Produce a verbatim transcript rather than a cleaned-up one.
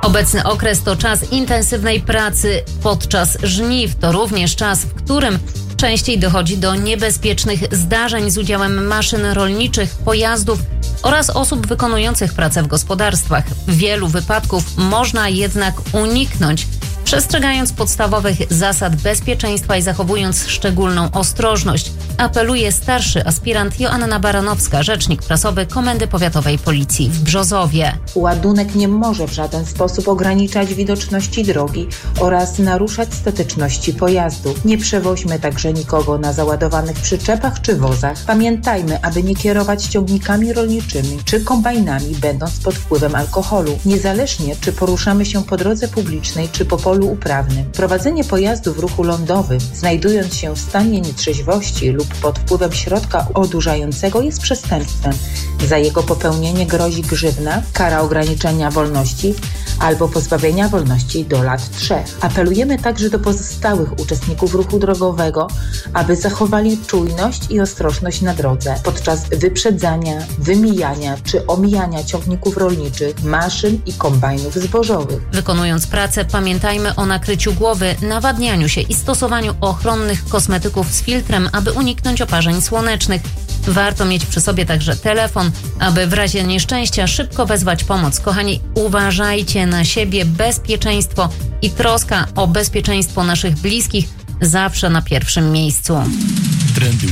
Obecny okres to czas intensywnej pracy podczas żniw. To również czas, w którym częściej dochodzi do niebezpiecznych zdarzeń z udziałem maszyn rolniczych, pojazdów oraz osób wykonujących pracę w gospodarstwach. Wielu wypadków można jednak uniknąć, przestrzegając podstawowych zasad bezpieczeństwa i zachowując szczególną ostrożność, apeluje starszy aspirant Joanna Baranowska, rzecznik prasowy Komendy Powiatowej Policji w Brzozowie. Ładunek nie może w żaden sposób ograniczać widoczności drogi oraz naruszać statyczności pojazdu. Nie przewoźmy także nikogo na załadowanych przyczepach czy wozach. Pamiętajmy, aby nie kierować ciągnikami rolniczymi czy kombajnami, będąc pod wpływem alkoholu. Niezależnie, czy poruszamy się po drodze publicznej czy po polu uprawnym. Prowadzenie pojazdu w ruchu lądowym, znajdując się w stanie nietrzeźwości lub pod wpływem środka odurzającego, jest przestępstwem. Za jego popełnienie grozi grzywna, kara ograniczenia wolności albo pozbawienia wolności do lat trzech. Apelujemy także do pozostałych uczestników ruchu drogowego, aby zachowali czujność i ostrożność na drodze podczas wyprzedzania, wymijania czy omijania ciągników rolniczych, maszyn i kombajnów zbożowych. Wykonując pracę, pamiętajmy o nakryciu głowy, nawadnianiu się i stosowaniu ochronnych kosmetyków z filtrem, aby uniknąć oparzeń słonecznych. Warto mieć przy sobie także telefon, aby w razie nieszczęścia szybko wezwać pomoc. Kochani, uważajcie na siebie, bezpieczeństwo i troska o bezpieczeństwo naszych bliskich zawsze na pierwszym miejscu. Trendy